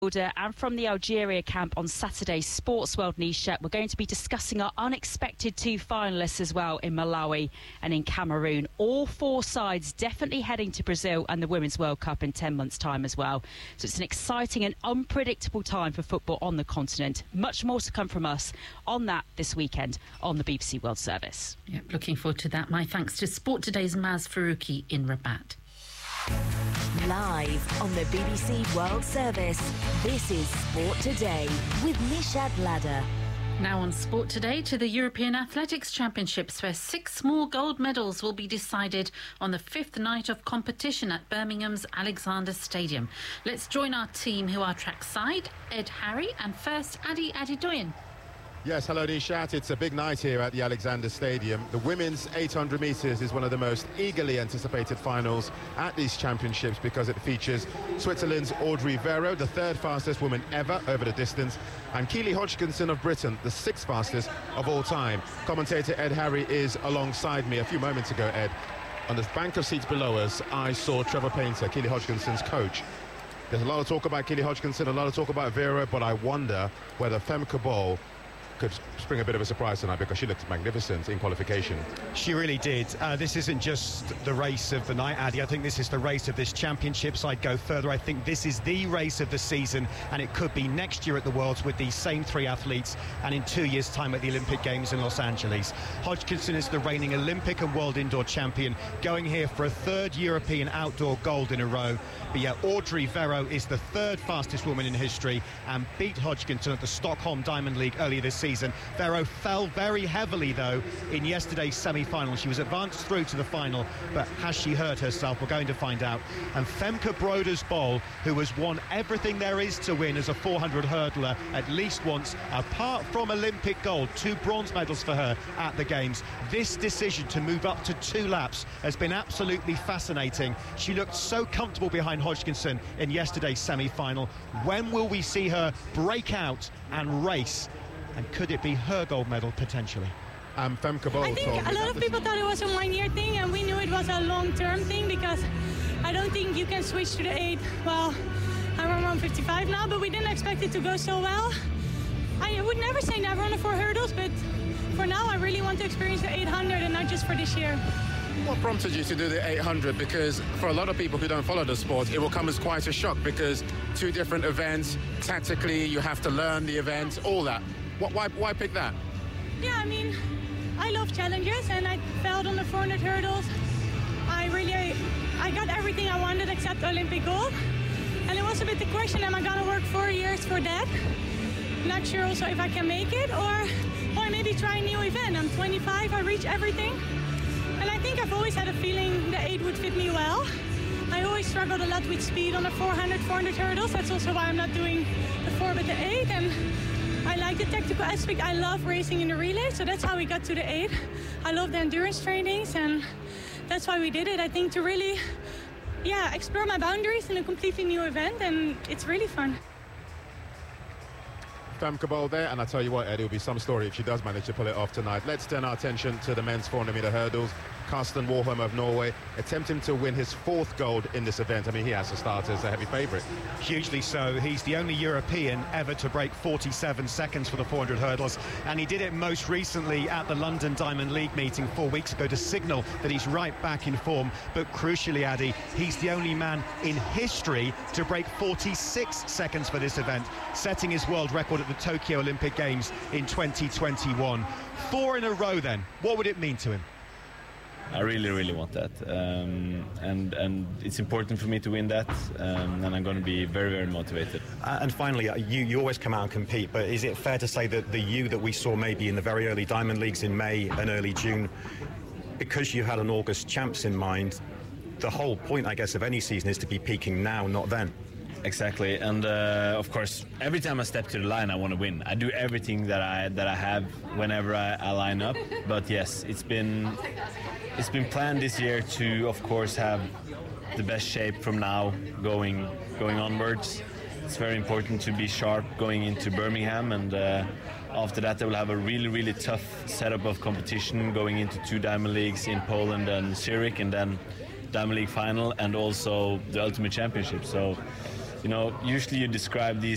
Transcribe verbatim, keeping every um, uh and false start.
And from the Algeria camp on Saturday's Sports World Nisha, we're going to be discussing our unexpected two finalists as well in Malawi and in Cameroon. All four sides definitely heading to Brazil and the Women's World Cup in ten months' time as well. So it's an exciting and unpredictable time for football on the continent. Much more to come from us on that this weekend on the B B C World Service. Yeah, looking forward to that. My thanks to Sport Today's Maz Faruqi in Rabat. Live on the B B C World Service, this is Sport Today with Nishad Ladder. Now on Sport Today to the European Athletics Championships, where six more gold medals will be decided on the fifth night of competition at Birmingham's Alexander Stadium. Let's join our team who are trackside, Ed Harry, and first Adi Adedoyin. Yes, hello Nishat. It's a big night here at the Alexander Stadium. The women's eight hundred metres is one of the most eagerly anticipated finals at these championships because it features Switzerland's Audrey Vero, the third fastest woman ever over the distance, and Keely Hodgkinson of Britain, the sixth fastest of all time. Commentator Ed Harry is alongside me. A few moments ago, Ed, on the bank of seats below us, I saw Trevor Painter, Keely Hodgkinson's coach. There's a lot of talk about Keely Hodgkinson, a lot of talk about Vero, but I wonder whether Femke Bol could spring a bit of a surprise tonight because she looked magnificent in qualification. She really did. Uh, this isn't just the race of the night, Addy. I think this is the race of this championships. I'd go further. I think this is the race of the season, and it could be next year at the Worlds with these same three athletes, and in two years' time at the Olympic Games in Los Angeles. Hodgkinson is the reigning Olympic and world indoor champion, going here for a third European outdoor gold in a row. But yeah, Audrey Vero is the third fastest woman in history and beat Hodgkinson at the Stockholm Diamond League earlier this season. Vero fell very heavily, though, in yesterday's semi-final. She was advanced through to the final, but has she hurt herself? We're going to find out. And Femke Broders Bol, who has won everything there is to win as a four hundred hurdler at least once, apart from Olympic gold, two bronze medals for her at the Games. This decision to move up to two laps has been absolutely fascinating. She looked so comfortable behind Hodgkinson in yesterday's semi-final. When will we see her break out and race? And could it be her gold medal potentially? Um, Femke Bol I think a lot of people thought it was a one-year thing, and we knew it was a long-term thing because I don't think you can switch to the eight. Well, I'm around fifty-five now, but we didn't expect it to go so well. I would never say never on the four hurdles, but for now I really want to experience the eight hundred and not just for this year. What prompted you to do the eight hundred? Because for a lot of people who don't follow the sport, it will come as quite a shock because two different events, tactically you have to learn the event, all that. What, why, why pick that? Yeah, I mean, I love challenges, and I failed on the four hundred hurdles. I really, I got everything I wanted except Olympic gold. And it was a bit the question, am I gonna work four years for that? Not sure also if I can make it, or, or maybe try a new event. I'm twenty-five, I reach everything. And I think I've always had a feeling the eight would fit me well. I always struggled a lot with speed on the four hundred, four hundred hurdles. That's also why I'm not doing the four but the eight. And I like the tactical aspect. I love racing in the relay, so that's how we got to the eight. I love the endurance trainings, and that's why we did it. I think to really, yeah, explore my boundaries in a completely new event, and it's really fun. Femke Bol there, and I tell you what, Ed, it'll be some story if she does manage to pull it off tonight. Let's turn our attention to the men's four hundred metre hurdles. Karsten Warholm of Norway attempting to win his fourth gold in this event. I mean, he has to start as a heavy favourite. Hugely so. He's the only European ever to break forty-seven seconds for the four hundred hurdles, and he did it most recently at the London Diamond League meeting four weeks ago to signal that he's right back in form. But crucially, Addy, he's the only man in history to break forty-six seconds for this event, setting his world record at the Tokyo Olympic Games in twenty twenty-one. Four in a row then. What would it mean to him? I really, really want that, um, and and it's important for me to win that, um, and I'm going to be very, very motivated. Uh, and finally, uh, you you always come out and compete, but is it fair to say that the you that we saw maybe in the very early Diamond Leagues in May and early June, because you had an August champs in mind, the whole point, I guess, of any season is to be peaking now, not then? Exactly, and uh, of course, every time I step to the line, I want to win. I do everything that I that I have whenever I, I line up. But yes, it's been it's been planned this year to, of course, have the best shape from now going going onwards. It's very important to be sharp going into Birmingham, and uh, after that, they will have a really, really tough setup of competition going into two Diamond Leagues in Poland and Zurich, and then Diamond League final, and also the Ultimate Championship. So, you know, usually you describe these